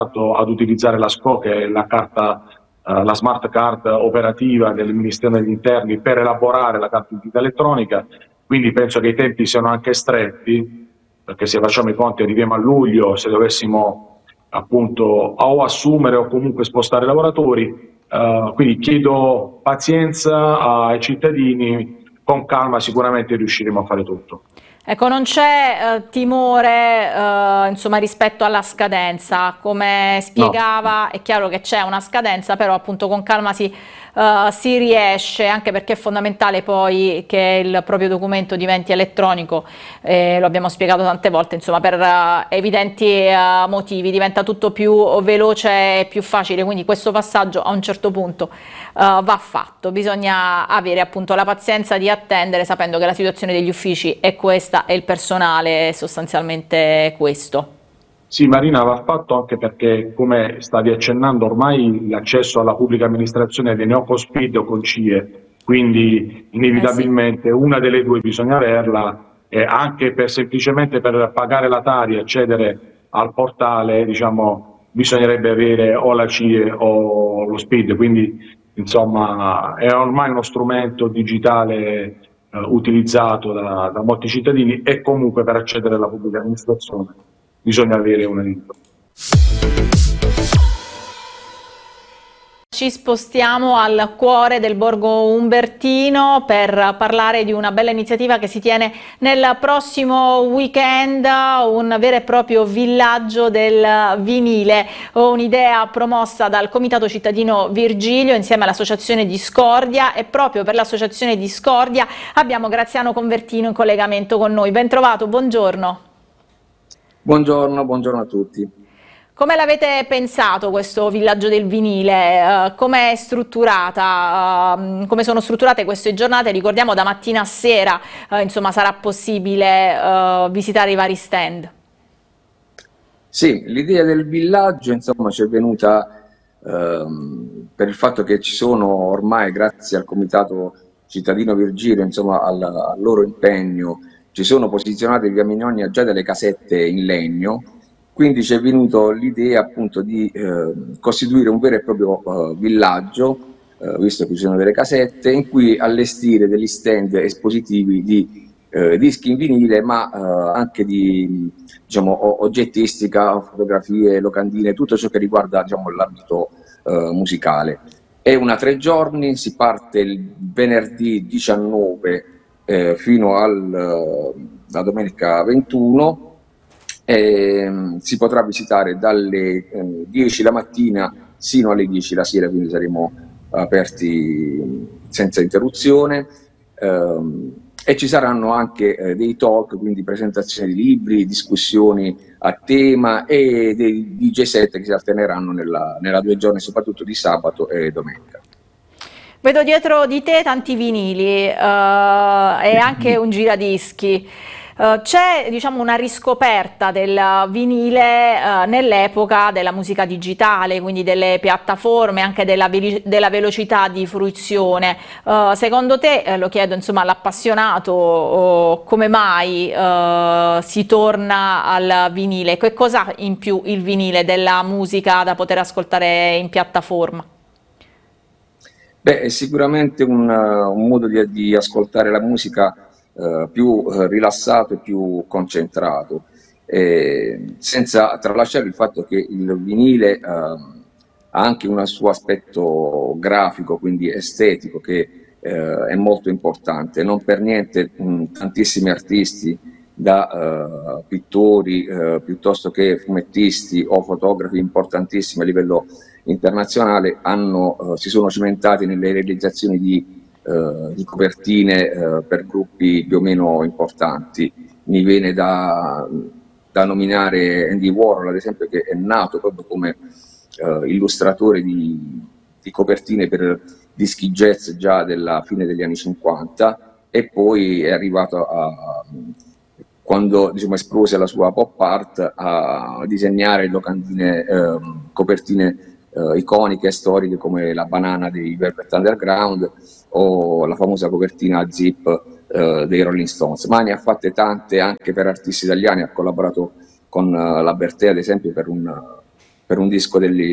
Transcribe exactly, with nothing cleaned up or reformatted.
ad utilizzare la S C O, che è la carta, uh, la smart card operativa del Ministero degli Interni per elaborare la carta d'identità elettronica, quindi penso che i tempi siano anche stretti, perché se facciamo i conti arriviamo a luglio, se dovessimo appunto o assumere o comunque spostare i lavoratori, uh, quindi chiedo pazienza ai cittadini, con calma sicuramente riusciremo a fare tutto. Ecco, non c'è eh, timore eh, insomma, rispetto alla scadenza, come spiegava, no. È chiaro che c'è una scadenza, però appunto con calma si, uh, si riesce, anche perché è fondamentale poi che il proprio documento diventi elettronico, eh, lo abbiamo spiegato tante volte, insomma, per uh, evidenti uh, motivi, diventa tutto più veloce e più facile, quindi questo passaggio a un certo punto uh, va fatto, bisogna avere appunto la pazienza di attendere, sapendo che la situazione degli uffici è questa e il personale è sostanzialmente questo. Sì, Marina, va fatto anche perché, come stavi accennando, ormai l'accesso alla pubblica amministrazione viene o con SPID o con C I E, quindi inevitabilmente eh sì. Una delle due bisogna averla, e anche per semplicemente per pagare la Tari e accedere al portale, diciamo, bisognerebbe avere o la C I E o lo SPID, quindi insomma è ormai uno strumento digitale Uh, utilizzato da, da molti cittadini, e comunque per accedere alla pubblica amministrazione bisogna avere una lingua. Ci spostiamo al cuore del Borgo Umbertino per parlare di una bella iniziativa che si tiene nel prossimo weekend, un vero e proprio villaggio del vinile, un'idea promossa dal Comitato Cittadino Virgilio insieme all'Associazione Discordia, e proprio per l'Associazione Discordia abbiamo Graziano Convertino in collegamento con noi. Ben trovato, buongiorno. Buongiorno, buongiorno a tutti. Come l'avete pensato questo villaggio del vinile? Uh, come è strutturata? Uh, come sono strutturate queste giornate? Ricordiamo da mattina a sera, uh, insomma, sarà possibile uh, visitare i vari stand. Sì, l'idea del villaggio, insomma, ci è venuta um, per il fatto che ci sono ormai, grazie al Comitato Cittadino Virgilio, insomma, al, al loro impegno, ci sono posizionate via Minogna già delle casette in legno. Quindi ci è venuto l'idea appunto di eh, costituire un vero e proprio uh, villaggio, uh, visto che ci sono delle casette, in cui allestire degli stand espositivi di uh, dischi in vinile, ma uh, anche di, diciamo, oggettistica, fotografie, locandine, tutto ciò che riguarda, diciamo, l'ambito uh, musicale. È una tre giorni, si parte il venerdì diciannove eh, fino alla uh, domenica ventuno. Eh, si potrà visitare dalle eh, dieci la mattina sino alle dieci la sera, quindi saremo aperti senza interruzione, eh, e ci saranno anche eh, dei talk, quindi presentazioni di libri, discussioni a tema e dei D J set che si alterneranno nella, nella due giorni, soprattutto di sabato e domenica. Vedo dietro di te tanti vinili uh, e anche un giradischi. Uh, c'è, diciamo, una riscoperta del vinile uh, nell'epoca della musica digitale, quindi delle piattaforme, anche della, ve della velocità di fruizione. Uh, secondo te, eh, lo chiedo insomma all'appassionato, oh, come mai uh, si torna al vinile? Che cosa in più il vinile della musica da poter ascoltare in piattaforma? Beh, è sicuramente un, un modo di, di ascoltare la musica Uh, più uh, rilassato e più concentrato, eh, senza tralasciare il fatto che il vinile uh, ha anche un suo aspetto grafico, quindi estetico, che uh, è molto importante. Non per niente mh, tantissimi artisti, da uh, pittori uh, piuttosto che fumettisti o fotografi importantissimi a livello internazionale, hanno, uh, si sono cimentati nelle realizzazioni di Uh, di copertine uh, per gruppi più o meno importanti. Mi viene da, da nominare Andy Warhol, ad esempio, che è nato proprio come uh, illustratore di, di copertine per dischi jazz già della fine degli anni cinquanta, e poi è arrivato a, quando, diciamo, esplose la sua pop art, a disegnare locandine, uh, copertine Uh, iconiche e storiche come la banana dei Velvet Underground o la famosa copertina zip uh, dei Rolling Stones, ma ne ha fatte tante anche per artisti italiani. Ha collaborato con uh, la Bertè, ad esempio, per un, per un disco degli